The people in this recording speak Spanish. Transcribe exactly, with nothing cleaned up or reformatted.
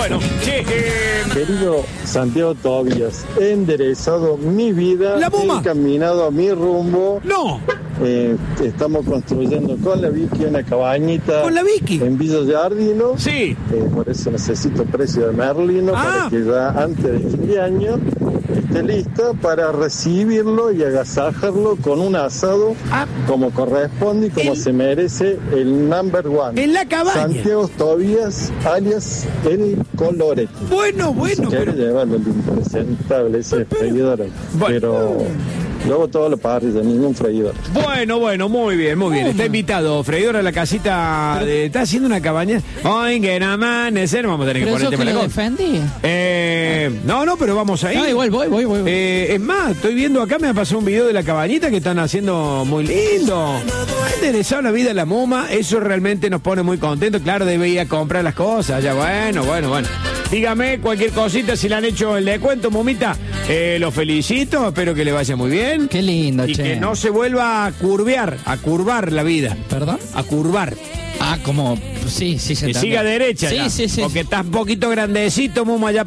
Bueno, che, eh... Querido Santiago Tobías, he enderezado mi vida, La Muma. he encaminado a mi rumbo. No. Eh, estamos construyendo con la Vicky una cabañita. ¿Con la Vicky? En Villa Giardino. Sí. Eh, por eso necesito precio de Merlino Ah. para que ya antes de fin de año esté lista para recibirlo y agasajarlo con un asado Ah. como corresponde y como En- se merece el number one. En la cabaña. Santiago Tobías, alias El Colorete. Bueno, bueno, Si quiere pero... llevarlo el impresentable, ese freidor. Bueno. Pero luego todo lo parrilla, ningún freidor. Bueno, bueno, muy bien, muy bien. Está invitado Freidor a la casita. De, está haciendo una cabaña. Hoy que no amanecer. Vamos a tener que Pero poner eso que tema lo la cosa. defendí. Eh, no, no, pero vamos ahí. No, igual voy, voy, voy. voy. Eh, es más, estoy viendo acá, me ha pasado un video de la cabañita que están haciendo muy lindo. Ha interesado la vida de la Muma, eso realmente nos pone muy contentos. Claro, debía comprar las cosas, ya bueno, bueno, bueno. Dígame cualquier cosita, si le han hecho el descuento, Mumita. Eh, lo felicito, espero que le vaya muy bien. Qué lindo, Y che. que no se vuelva a curvear, a curvar la vida. ¿Perdón? A curvar. Ah, como... Sí, sí, se Que entendió. siga derecha Sí, ya. sí, sí. Porque estás un poquito grandecito, Muma, ya